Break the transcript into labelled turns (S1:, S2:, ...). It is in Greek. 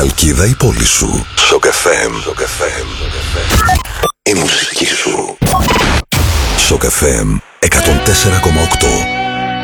S1: Χαλκίδα η πόλη σου. Σοκ FM. Η μουσική σου. Σοκ FM 104,8.